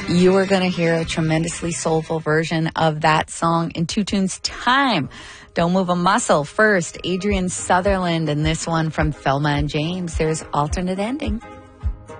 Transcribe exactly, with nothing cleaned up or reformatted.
You are going to hear a tremendously soulful version of that song in Two Tunes time. Don't move a muscle. First, Adrian Sutherland and this one from Thelma and James. There's Alternate Ending.